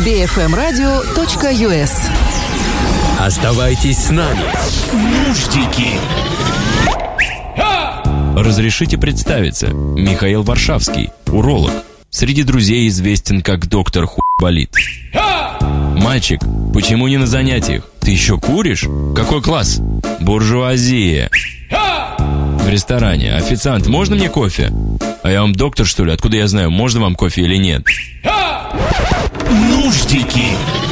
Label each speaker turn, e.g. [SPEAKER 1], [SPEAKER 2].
[SPEAKER 1] bfmradio.us.
[SPEAKER 2] Оставайтесь с нами. Нуждики.
[SPEAKER 3] Разрешите представиться. Михаил Варшавский, уролог. Среди друзей известен как доктор хуй-болит. Мальчик, почему не на занятиях? Ты еще куришь? Какой класс? Буржуазия. В ресторане. Официант, можно мне кофе? А я вам доктор, что ли? Откуда я знаю, можно вам кофе или нет?
[SPEAKER 2] Нуждики.